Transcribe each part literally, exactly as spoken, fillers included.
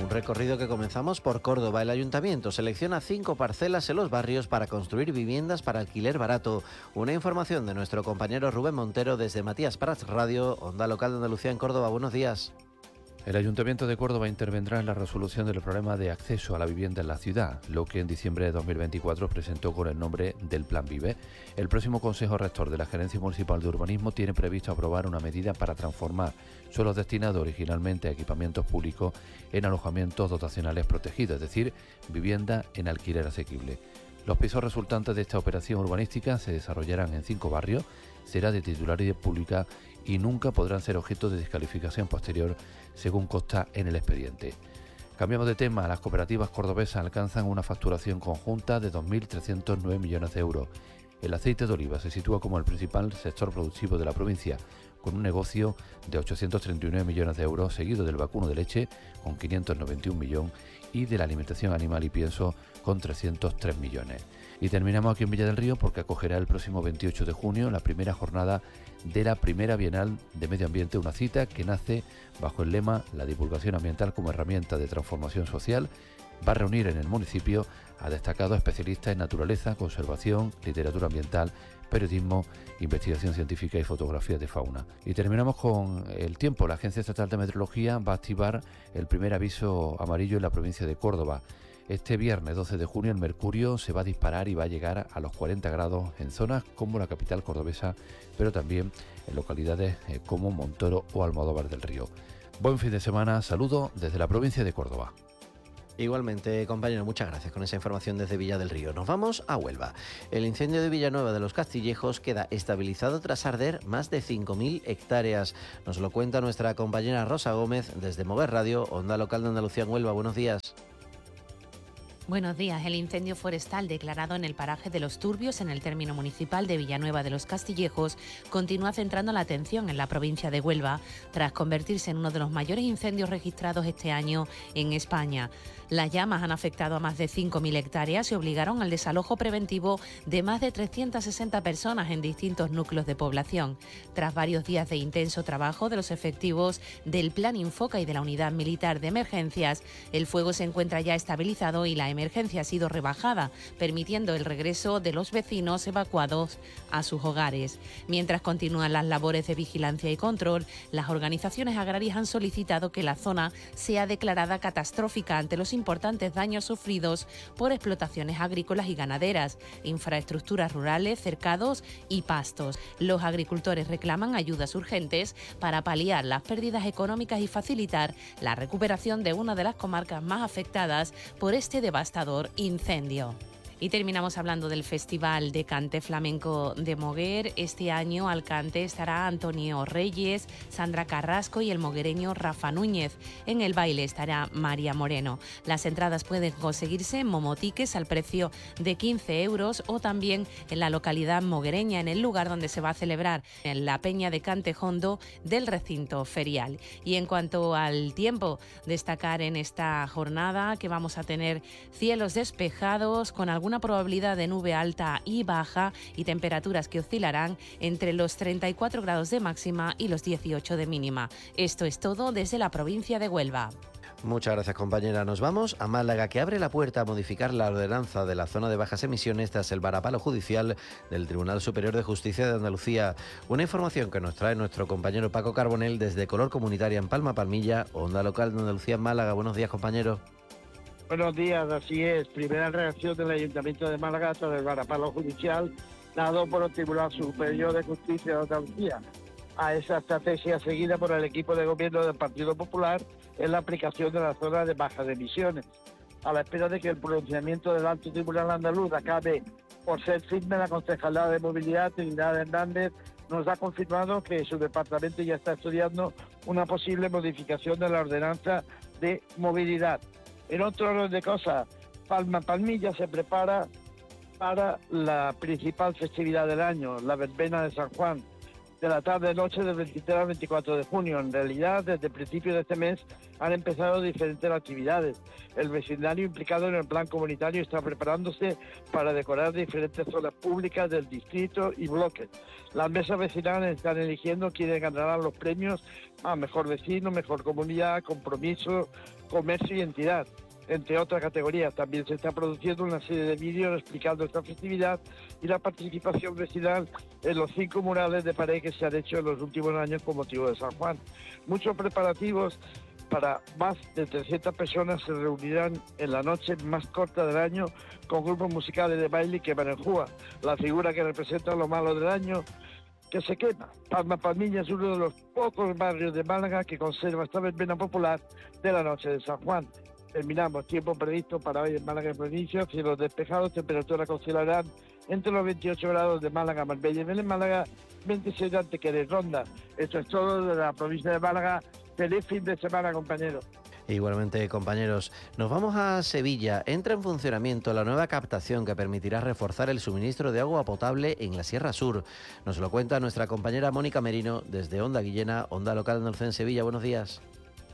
Un recorrido que comenzamos por Córdoba. El ayuntamiento selecciona cinco parcelas en los barrios para construir viviendas para alquiler barato. Una información de nuestro compañero Rubén Montero desde Matías Prats Radio, Onda Local de Andalucía en Córdoba. Buenos días. El Ayuntamiento de Córdoba intervendrá en la resolución del problema de acceso a la vivienda en la ciudad, lo que en diciembre de dos mil veinticuatro presentó con el nombre del Plan Vive. El próximo Consejo Rector de la Gerencia Municipal de Urbanismo tiene previsto aprobar una medida para transformar suelos destinados originalmente a equipamientos públicos en alojamientos dotacionales protegidos, es decir, vivienda en alquiler asequible. Los pisos resultantes de esta operación urbanística se desarrollarán en cinco barrios, será de titularidad pública y nunca podrán ser objeto de descalificación posterior, según consta en el expediente. Cambiamos de tema. Las cooperativas cordobesas alcanzan una facturación conjunta de dos mil trescientos nueve millones de euros. El aceite de oliva se sitúa como el principal sector productivo de la provincia, con un negocio de ochocientos treinta y nueve millones de euros, seguido del vacuno de leche, con quinientos noventa y un millones, y de la alimentación animal y pienso, con trescientos tres millones. Y terminamos aquí en Villa del Río porque acogerá el próximo veintiocho de junio la primera jornada de la primera Bienal de Medio Ambiente, una cita que nace bajo el lema La divulgación ambiental como herramienta de transformación social. Va a reunir en el municipio a destacados especialistas en naturaleza, conservación, literatura ambiental, periodismo, investigación científica y fotografía de fauna. Y terminamos con el tiempo. La Agencia Estatal de Meteorología va a activar el primer aviso amarillo en la provincia de Córdoba. Este viernes doce de junio el mercurio se va a disparar y va a llegar a los cuarenta grados en zonas como la capital cordobesa, pero también en localidades como Montoro o Almodóvar del Río. Buen fin de semana, saludo desde la provincia de Córdoba. Igualmente, compañero, muchas gracias con esa información desde Villa del Río. Nos vamos a Huelva. El incendio de Villanueva de los Castillejos queda estabilizado tras arder más de cinco mil hectáreas. Nos lo cuenta nuestra compañera Rosa Gómez desde Mover Radio, Onda Local de Andalucía en Huelva. Buenos días. Buenos días. El incendio forestal declarado en el paraje de Los Turbios, en el término municipal de Villanueva de los Castillejos, continúa centrando la atención en la provincia de Huelva, tras convertirse en uno de los mayores incendios registrados este año en España. Las llamas han afectado a más de cinco mil hectáreas y obligaron al desalojo preventivo de más de trescientas sesenta personas en distintos núcleos de población. Tras varios días de intenso trabajo de los efectivos del Plan Infoca y de la Unidad Militar de Emergencias, el fuego se encuentra ya estabilizado y la emergencia ha sido rebajada, permitiendo el regreso de los vecinos evacuados a sus hogares. Mientras continúan las labores de vigilancia y control, las organizaciones agrarias han solicitado que la zona sea declarada catastrófica ante los importantes daños sufridos por explotaciones agrícolas y ganaderas, infraestructuras rurales, cercados y pastos. Los agricultores reclaman ayudas urgentes para paliar las pérdidas económicas y facilitar la recuperación de una de las comarcas más afectadas por este devastador incendio. Y terminamos hablando del Festival de Cante Flamenco de Moguer. Este año al cante estará Antonio Reyes, Sandra Carrasco y el moguereño Rafa Núñez. En el baile estará María Moreno. Las entradas pueden conseguirse en Momotiques al precio de quince euros o también en la localidad moguereña, en el lugar donde se va a celebrar en la Peña de Cante Hondo del recinto ferial. Y en cuanto al tiempo, destacar en esta jornada que vamos a tener cielos despejados con alguna probabilidad de nube alta y baja y temperaturas que oscilarán entre los treinta y cuatro grados de máxima y los dieciocho de mínima. Esto es todo desde la provincia de Huelva. Muchas gracias, compañera. Nos vamos a Málaga, que abre la puerta a modificar la ordenanza de la zona de bajas emisiones tras el varapalo judicial del Tribunal Superior de Justicia de Andalucía. Una información que nos trae nuestro compañero Paco Carbonell desde Color Comunitaria en Palma Palmilla, Onda Local de Andalucía en Málaga. Buenos días, compañero. Buenos días, así es. Primera reacción del Ayuntamiento de Málaga tras el varapalo judicial dado por el Tribunal Superior de Justicia de Andalucía a esa estrategia seguida por el equipo de gobierno del Partido Popular en la aplicación de la zona de bajas emisiones. A la espera de que el pronunciamiento del Alto Tribunal Andaluz acabe por ser firme, la Concejalía de Movilidad, Trinidad Hernández, nos ha confirmado que su departamento ya está estudiando una posible modificación de la ordenanza de movilidad. En otro orden de cosas, Palma Palmilla se prepara para la principal festividad del año, la verbena de San Juan. de la tarde-noche del veintitrés al veinticuatro de junio. En realidad, desde el principio de este mes han empezado diferentes actividades. El vecindario implicado en el plan comunitario está preparándose para decorar diferentes zonas públicas del distrito y bloques. Las mesas vecinales están eligiendo quiénes ganarán los premios a mejor vecino, mejor comunidad, compromiso, comercio y entidad, entre otras categorías. También se está produciendo una serie de vídeos explicando esta festividad y la participación vecinal en los cinco murales de pared que se han hecho en los últimos años con motivo de San Juan. Muchos preparativos para más de trescientas personas se reunirán en la noche más corta del año con grupos musicales de baile que Marenjúa, la figura que representa lo malo del año que se quema. Palma Palmiña es uno de los pocos barrios de Málaga que conserva esta verbena popular de la noche de San Juan. Terminamos. Tiempo previsto para hoy en Málaga y provincia, cielos despejados, temperaturas que oscilarán entre los veintiocho grados de Málaga, Marbella y Vélez, Málaga, veintiséis de Antequera y Ronda. Esto es todo de la provincia de Málaga. Feliz fin de semana, compañeros. Igualmente, compañeros, nos vamos a Sevilla. Entra en funcionamiento la nueva captación que permitirá reforzar el suministro de agua potable en la Sierra Sur. Nos lo cuenta nuestra compañera Mónica Merino desde Onda Guillena, Onda Local Andaluz en Sevilla. Buenos días.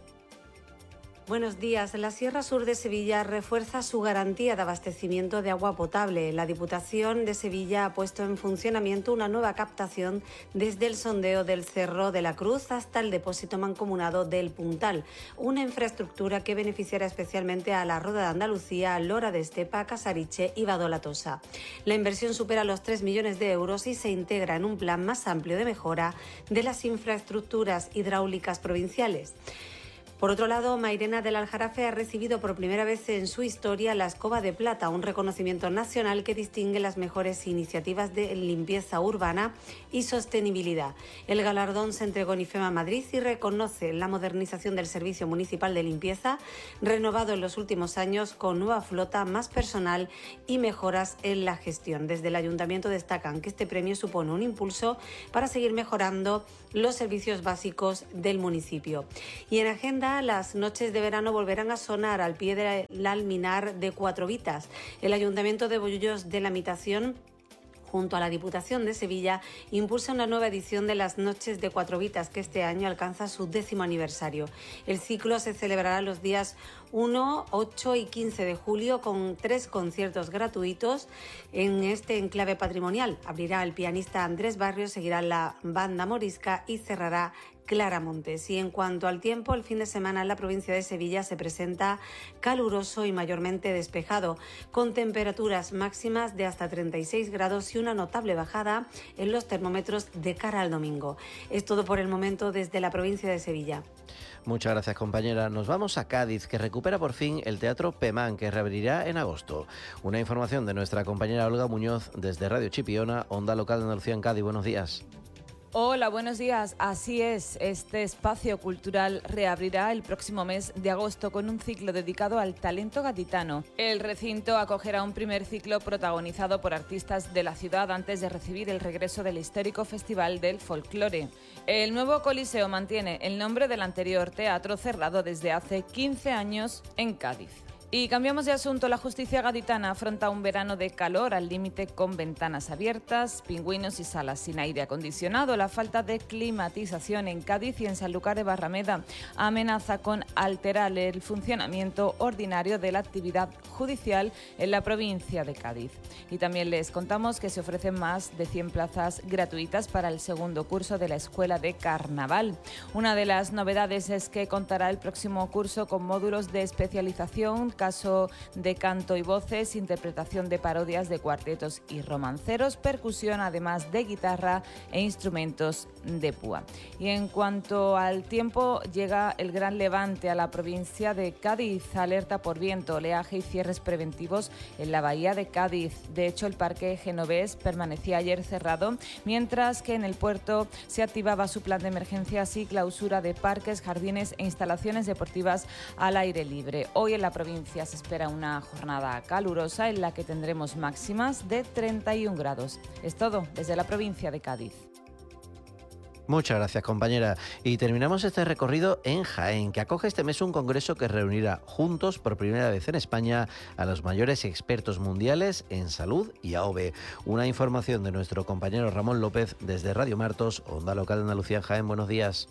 Buenos días. La Sierra Sur de Sevilla refuerza su garantía de abastecimiento de agua potable. La Diputación de Sevilla ha puesto en funcionamiento una nueva captación desde el sondeo del Cerro de la Cruz hasta el depósito mancomunado del Puntal, una infraestructura que beneficiará especialmente a la Roda de Andalucía, Lora de Estepa, Casariche y Badola Tosa. La inversión supera los tres millones de euros y se integra en un plan más amplio de mejora de las infraestructuras hidráulicas provinciales. Por otro lado, Mairena del Aljarafe ha recibido por primera vez en su historia la Escoba de Plata, un reconocimiento nacional que distingue las mejores iniciativas de limpieza urbana y sostenibilidad. El galardón se entregó en IFEMA Madrid y reconoce la modernización del Servicio Municipal de Limpieza, renovado en los últimos años con nueva flota, más personal y mejoras en la gestión. Desde el Ayuntamiento destacan que este premio supone un impulso para seguir mejorando los servicios básicos del municipio. Y en agenda, las noches de verano volverán a sonar al pie del alminar de Cuatro Vitas. El Ayuntamiento de Bollullos de la Mitación, junto a la Diputación de Sevilla, impulsa una nueva edición de las Noches de Cuatro Vitas, que este año alcanza su décimo aniversario. El ciclo se celebrará los días uno, ocho y quince de julio con tres conciertos gratuitos en este enclave patrimonial. Abrirá el pianista Andrés Barrios, seguirá la banda morisca y cerrará Clara Montes. Y en cuanto al tiempo, el fin de semana en la provincia de Sevilla se presenta caluroso y mayormente despejado, con temperaturas máximas de hasta treinta y seis grados y una notable bajada en los termómetros de cara al domingo. Es todo por el momento desde la provincia de Sevilla. Muchas gracias, compañera. Nos vamos a Cádiz, que recupera por fin el Teatro Pemán, que reabrirá en agosto. Una información de nuestra compañera Olga Muñoz desde Radio Chipiona, Onda Local de Andalucía en Cádiz. Buenos días. Hola, buenos días. Así es, este espacio cultural reabrirá el próximo mes de agosto con un ciclo dedicado al talento gaditano. El recinto acogerá un primer ciclo protagonizado por artistas de la ciudad antes de recibir el regreso del histórico Festival del Folclore. El nuevo Coliseo mantiene el nombre del anterior teatro cerrado desde hace quince años en Cádiz. Y cambiamos de asunto. La justicia gaditana afronta un verano de calor al límite con ventanas abiertas, pingüinos y salas sin aire acondicionado. La falta de climatización en Cádiz y en Sanlúcar de Barrameda amenaza con alterar el funcionamiento ordinario de la actividad judicial en la provincia de Cádiz. Y también les contamos que se ofrecen más de cien plazas gratuitas para el segundo curso de la Escuela de Carnaval. Una de las novedades es que contará el próximo curso con módulos de especialización, caso de canto y voces, interpretación de parodias de cuartetos y romanceros, percusión, además de guitarra e instrumentos de púa. Y en cuanto al tiempo, llega el gran levante a la provincia de Cádiz, alerta por viento, oleaje y cierres preventivos en la bahía de Cádiz. De hecho, el parque genovés permanecía ayer cerrado, mientras que en el puerto se activaba su plan de emergencias y clausura de parques, jardines e instalaciones deportivas al aire libre. Hoy en la provincia se espera una jornada calurosa en la que tendremos máximas de treinta y un grados. Es todo desde la provincia de Cádiz. Muchas gracias, compañera. Y terminamos este recorrido en Jaén, que acoge este mes un congreso que reunirá juntos por primera vez en España a los mayores expertos mundiales en salud y A O V. Una información de nuestro compañero Ramón López desde Radio Martos, Onda Local de Andalucía en Jaén. Buenos días.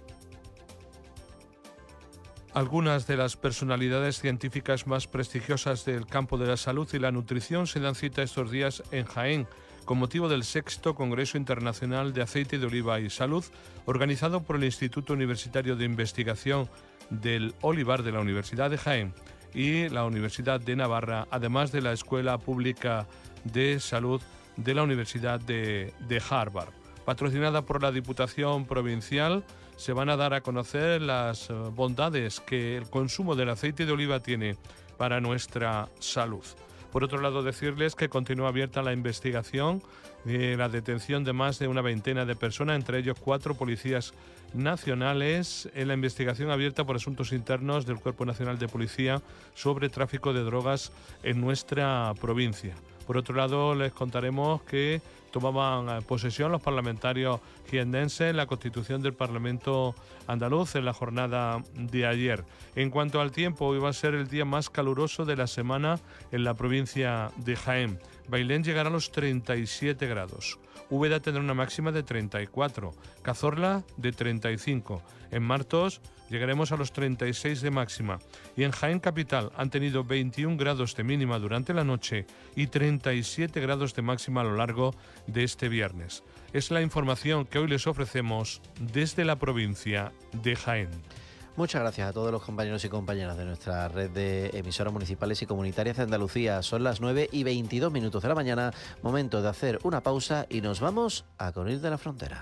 Algunas de las personalidades científicas más prestigiosas del campo de la salud y la nutrición se dan cita estos días en Jaén, con motivo del sexto Congreso Internacional de Aceite de Oliva y Salud, organizado por el Instituto Universitario de Investigación del Olivar de la Universidad de Jaén y la Universidad de Navarra, además de la Escuela Pública de Salud de la Universidad de, de Harvard. Patrocinada por la Diputación Provincial, se van a dar a conocer las bondades que el consumo del aceite de oliva tiene para nuestra salud. Por otro lado, decirles que continúa abierta la investigación de la detención de más de una veintena de personas, entre ellos cuatro policías nacionales, en la investigación abierta por asuntos internos del Cuerpo Nacional de Policía sobre tráfico de drogas en nuestra provincia. Por otro lado, les contaremos que tomaban posesión los parlamentarios jiennenses en la constitución del Parlamento andaluz en la jornada de ayer. En cuanto al tiempo, hoy va a ser el día más caluroso de la semana en la provincia de Jaén. Bailén llegará a los treinta y siete grados. Úbeda tendrá una máxima de treinta y cuatro, Cazorla de treinta y cinco. En Martos llegaremos a los treinta y seis de máxima. Y en Jaén Capital han tenido veintiún grados de mínima durante la noche y treinta y siete grados de máxima a lo largo de este viernes. Es la información que hoy les ofrecemos desde la provincia de Jaén. Muchas gracias a todos los compañeros y compañeras de nuestra red de emisoras municipales y comunitarias de Andalucía. Son las nueve y veintidós minutos de la mañana, momento de hacer una pausa y nos vamos a Conil de la Frontera.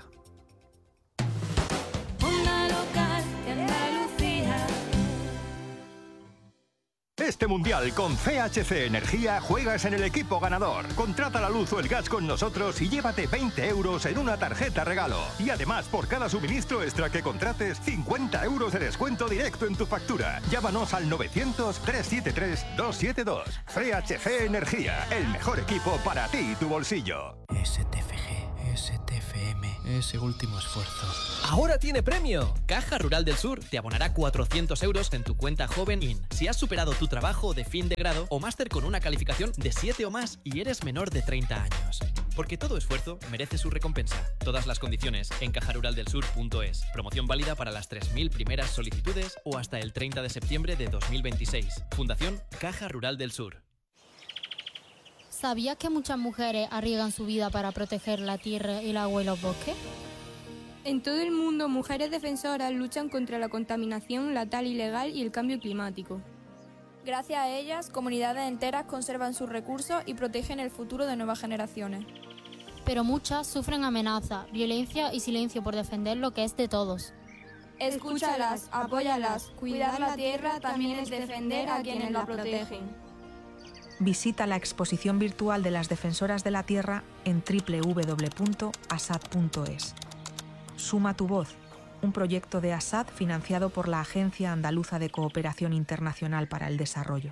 Este mundial con C H C Energía juegas en el equipo ganador. Contrata la luz o el gas con nosotros y llévate veinte euros en una tarjeta regalo. Y además, por cada suministro extra que contrates, cincuenta euros de descuento directo en tu factura. Llámanos al novecientos, trescientos setenta y tres, doscientos setenta y dos. C H C Energía, el mejor equipo para ti y tu bolsillo. S T F G, S T F M, ese último esfuerzo. ¡Ahora tiene premio! Caja Rural del Sur te abonará cuatrocientos euros en tu cuenta Joven In si has superado tu trabajo de fin de grado o máster con una calificación de siete o más y eres menor de treinta años. Porque todo esfuerzo merece su recompensa. Todas las condiciones en caja rural del sur punto es. Promoción válida para las tres mil primeras solicitudes o hasta el treinta de septiembre de dos mil veintiséis. Fundación Caja Rural del Sur. ¿Sabías que muchas mujeres arriesgan su vida para proteger la tierra, el agua y los bosques? En todo el mundo, mujeres defensoras luchan contra la contaminación, la tala ilegal y el cambio climático. Gracias a ellas, comunidades enteras conservan sus recursos y protegen el futuro de nuevas generaciones. Pero muchas sufren amenazas, violencia y silencio por defender lo que es de todos. Escúchalas, apóyalas. Cuidar la tierra también es defender a quienes la protegen. Visita la exposición virtual de las defensoras de la tierra en doble u doble u doble u punto asad punto es. Suma tu voz, un proyecto de ASAD financiado por la Agencia Andaluza de Cooperación Internacional para el Desarrollo.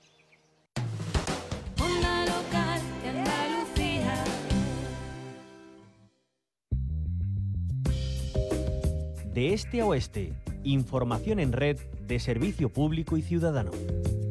Onda Local de Andalucía. De este a oeste, información en red de servicio público y ciudadano.